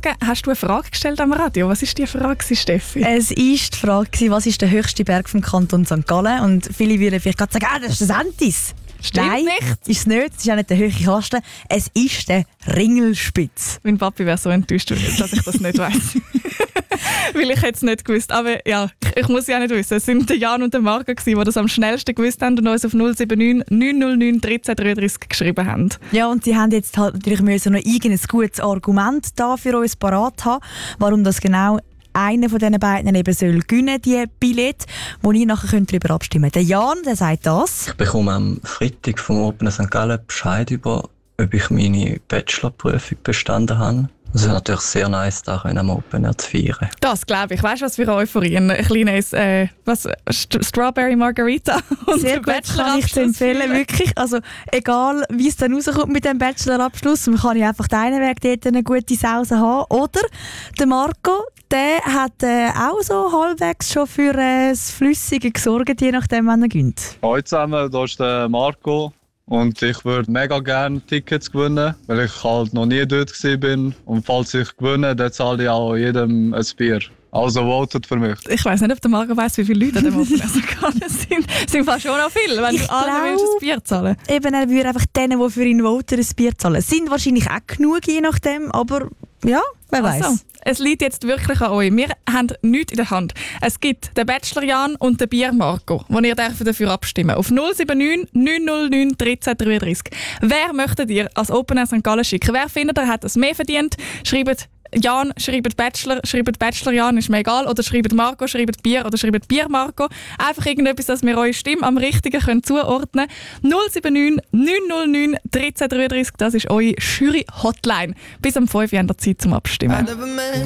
Morgen hast du eine Frage gestellt am Radio. Was war die Frage, Steffi? Es war die Frage, was ist der höchste Berg vom Kanton St. Gallen? Und viele würden vielleicht gerade sagen, das ist der Sentis. Stimmt Nein, nicht. ist es nicht. Es ist auch nicht der hohe Kasten. Es ist der Ringelspitz. Mein Papi wäre so enttäuscht, dass ich das nicht weiss. Weil ich hätte es nicht gewusst. Aber ja, ich muss ja nicht wissen. Es waren der Jan und der Marco, die das am schnellsten gewusst haben und uns auf 079 909 1333 geschrieben haben. Ja, und sie haben jetzt halt natürlich müssen noch irgendein gutes Argument da für uns parat haben, warum das genau einer von diesen beiden eben soll gewinnen, die Billett, wo ihr nachher darüber abstimmen könnt. Der Jan, der sagt das. Ich bekomme am Freitag vom Open St. Gallen Bescheid über, ob ich meine Bachelorprüfung bestanden habe. Es ist natürlich sehr nice, da am Open Air zu feiern. Das glaube ich. Weißt du, was für eine Euphorie? Ein kleines Strawberry Margarita und Sehr den gut, kann ich zu empfehlen, wirklich. Also, egal wie es dann rauskommt mit dem Bachelorabschluss, man kann ja einfach deinen Weg dort eine gute Sause haben. Oder der Marco, der hat auch so halbwegs schon für das Flüssige gesorgt, je nachdem, wann er gönnt. Hallo zusammen, hier ist der Marco. Und ich würde mega gerne Tickets gewinnen, weil ich halt noch nie dort war. Und falls ich gewinne, dann zahle ich auch jedem ein Bier. Also votet für mich. Ich weiss nicht, ob der Marco weiss, wie viele Leute an dem Open Air St. Gallen sind. Es sind fast schon noch viele, wenn du allen willst ein Bier zahlen. Eben, er würde einfach denen, die für ihn voten, ein Bier zahlen. Es sind wahrscheinlich auch genug, je nachdem, aber ja, wer weiß. Also, es liegt jetzt wirklich an euch. Wir haben nichts in der Hand. Es gibt den Bachelor Jan und den Bier Marco, wo ihr dafür abstimmen dürft. Auf 079 909 1333. Wer möchtet ihr als Open Air St. Gallen schicken? Wer findet, er hat es mehr verdient? Schreibt Jan, schreibt Bachelor Jan, ist mir egal. Oder schreibt Marco, schreibt Bier oder schreibt Bier Marco. Einfach irgendetwas, dass wir eure Stimme am Richtigen können zuordnen können. 079 909 1333, das ist eure Jury-Hotline. Bis am 5 Uhr habt ihr Zeit zum Abstimmen.